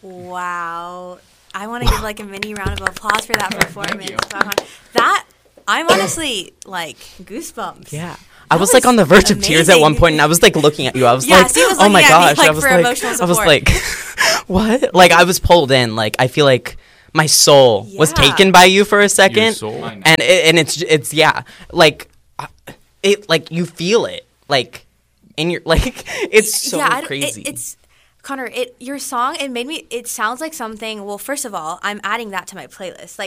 Wow. I want to give like a mini round of applause for that performance. Thank you. That, I'm honestly like goosebumps. Yeah. That I was like on the verge of tears at one point, and I was like looking at you. I was Yeah, like, so he was "Oh my looking at me, gosh!" like, I was for like, emotional I was support. like, "What?" Like I was pulled in. Like I feel like my soul was Yeah. taken by you for a second, Your soul? Mine. and it's yeah, like it like you feel it like in your like it's so yeah, crazy. It's Connor. Your song. It made me. It sounds like something. Well, first of all, I'm adding that to my playlist.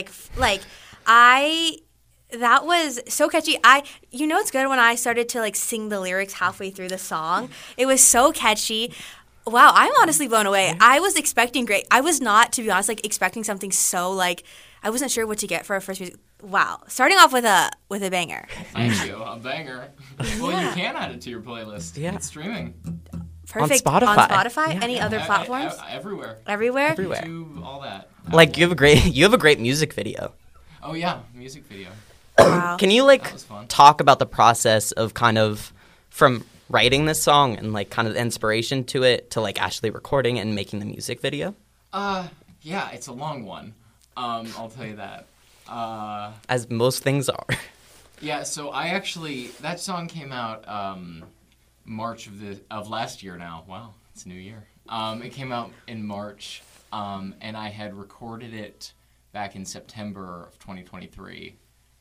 That was so catchy. It's good when I started to like sing the lyrics halfway through the song. It was so catchy. Wow, I'm honestly blown away. I was expecting great. I was not, to be honest, like expecting something so like I wasn't sure what to get for a first music. Wow, starting off with a banger. Thank you. A banger. Well, you can add it to your playlist. Yeah. It's streaming. Perfect Spotify. On Spotify. Yeah. Any other platforms? Everywhere. Everywhere. Everywhere. YouTube, all that. Like you have a great music video. Oh yeah, music video. Wow. Can you That was fun. talk about the process of kind of from writing this song and like kind of the inspiration to it to like actually recording and making the music video? Yeah, it's a long one. I'll tell you that. As most things are. Yeah, so that song came out March of last year now. Wow, it's a new year. It came out in March, and I had recorded it back in September of 2023.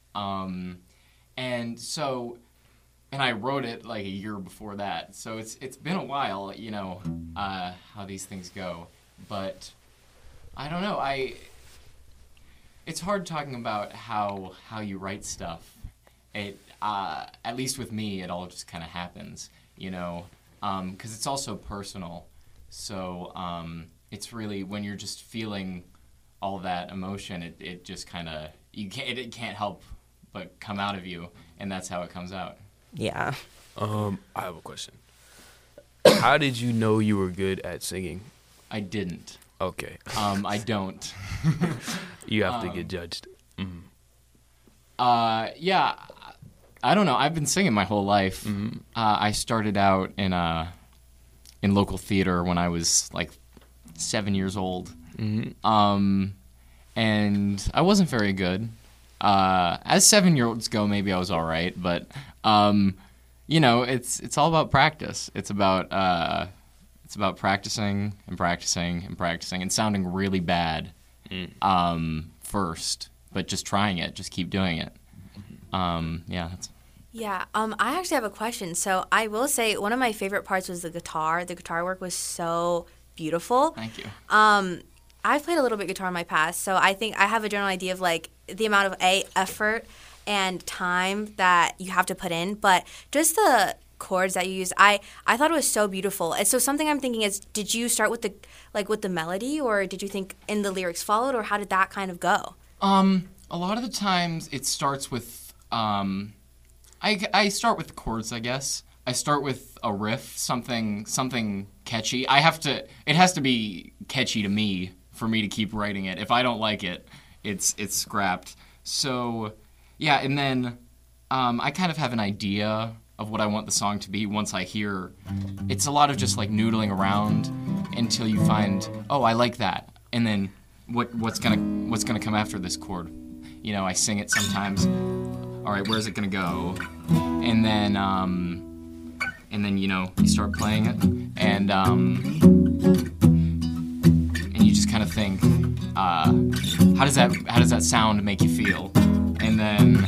And I wrote it like a year before that. So it's been a while, how these things go. But I don't know. It's hard talking about how you write stuff. It at least with me, it all just kind of happens, because it's also personal. So it's really when you're just feeling all that emotion, it just kind of it can't help but come out of you, and that's how it comes out. Yeah. I have a question. How did you know you were good at singing? I didn't. Okay. I don't. You have to get judged. Yeah, I don't know. I've been singing my whole life. I started out in local theater when I was like 7 years old. And I wasn't very good. As 7-year-olds go, maybe I was all right, but it's all about practice. It's about practicing and practicing and practicing and sounding really bad first, but just trying it, just keep doing it. Yeah, I actually have a question. So I will say one of my favorite parts was the guitar. The guitar work was so beautiful. Thank you. I've played a little bit guitar in my past, so I think I have a general idea of like the amount of effort and time that you have to put in, but just the chords that you use, I thought it was so beautiful. And so something I'm thinking is, did you start with the melody, or did you think in the lyrics followed, or how did that kind of go? A lot of the times it starts with I start with the chords, I guess. I start with a riff, something catchy. It has to be catchy to me for me to keep writing it. If I don't like it, it's scrapped. So, yeah, and then I kind of have an idea of what I want the song to be once I hear. It's a lot of just like noodling around until you find, oh, I like that. And then what's gonna come after this chord? I sing it sometimes. All right, where's it gonna go? And then you start playing it, and you just kind of think, how does that sound make you feel? And then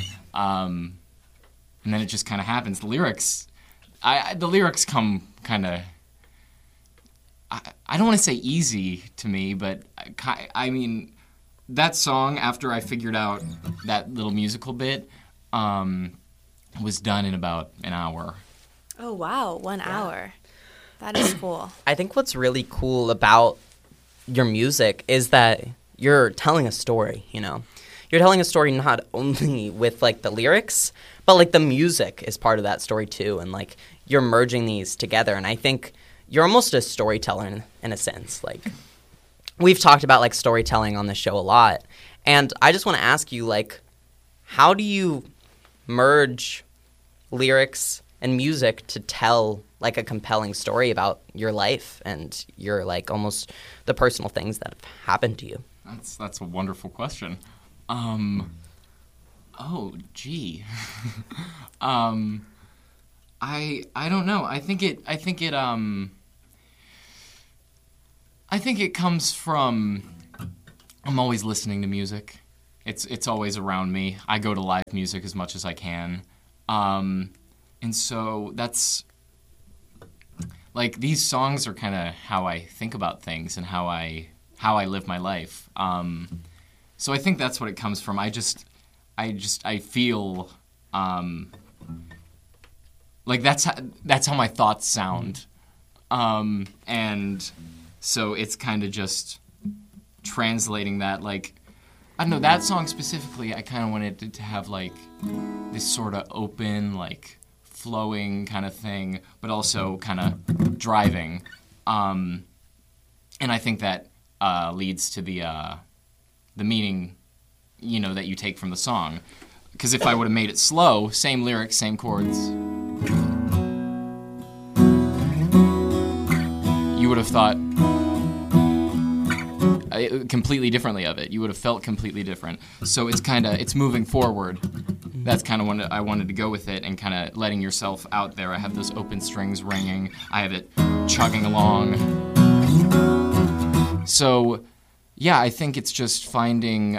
it just kind of happens. The lyrics come kind of. I don't want to say easy to me, but I mean, that song, after I figured out that little musical bit, was done in about an hour. Oh, wow, 1 hour. That is cool. I think what's really cool about your music is that you're telling a story, You're telling a story not only with, like, the lyrics, but, like, the music is part of that story, too. And, like, you're merging these together. And I think you're almost a storyteller in a sense. Like, we've talked about, like, storytelling on the show a lot. And I just want to ask you, like, how do you merge lyrics and music to tell like a compelling story about your life and your like almost the personal things that have happened to you? That's a wonderful question. Oh, gee. I don't know. I think it comes from I'm always listening to music. It's always around me. I go to live music as much as I can. And so that's like these songs are kind of how I think about things and how I live my life. So I think that's what it comes from. I feel like that's how my thoughts sound. And so it's kind of just translating that, like, I don't know, that song specifically, I kind of wanted it to have, like, this sort of open, like, flowing kind of thing, but also kind of driving. And I think that leads to the meaning, you know, that you take from the song. Because if I would have made it slow, same lyrics, same chords, you would have thought completely differently of it. You would have felt completely different. So it's moving forward. That's kind of what I wanted to go with it, and kind of letting yourself out there. I have those open strings ringing. I have it chugging along. So, yeah, I think it's just finding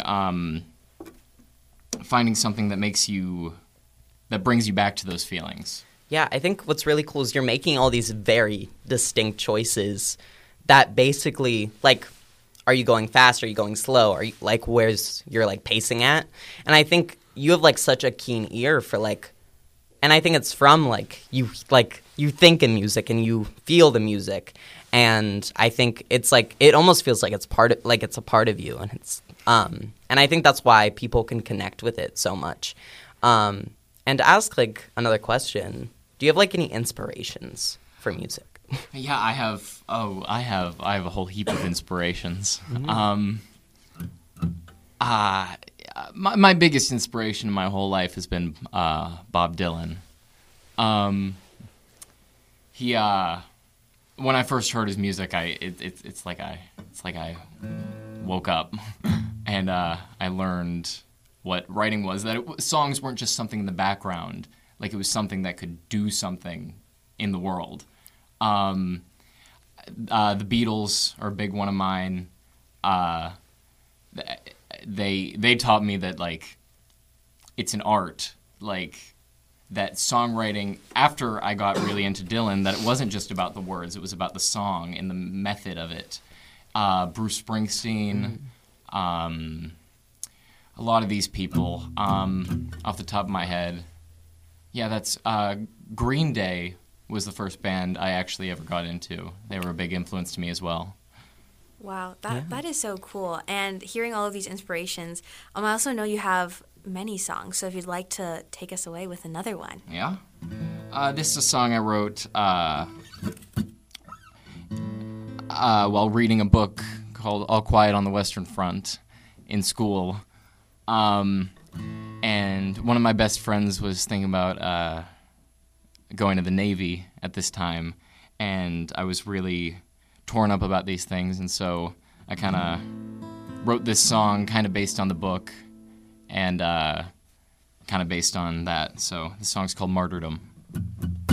something that brings you back to those feelings. Yeah, I think what's really cool is you're making all these very distinct choices that basically, like, are you going fast? Are you going slow? Are you, like, where's your, like, pacing at? And I think you have, like, such a keen ear for, like, and I think it's from, like, you think in music and you feel the music. And I think it's, like, it almost feels like it's a part of you. And it's, and I think that's why people can connect with it so much. And to ask, like, another question, do you have, like, any inspirations for music? Yeah, I have a whole heap of inspirations. Mm-hmm. My biggest inspiration in my whole life has been Bob Dylan. He when I first heard his music, it's like I woke up and I learned what writing was. That songs weren't just something in the background, like it was something that could do something in the world. The Beatles are a big one of mine. They taught me that, like, it's an art, like, that songwriting, after I got really into Dylan, that it wasn't just about the words, it was about the song and the method of it. Bruce Springsteen, a lot of these people, off the top of my head. Yeah, that's Green Day was the first band I actually ever got into. They were a big influence to me as well. Wow, that is so cool. And hearing all of these inspirations, I also know you have many songs, so if you'd like to take us away with another one. Yeah? This is a song I wrote while reading a book called All Quiet on the Western Front in school. And one of my best friends was thinking about going to the Navy at this time, and I was really torn up about these things, and so I kind of wrote this song kind of based on the book and kind of based on that. So the song's called Martyrdom.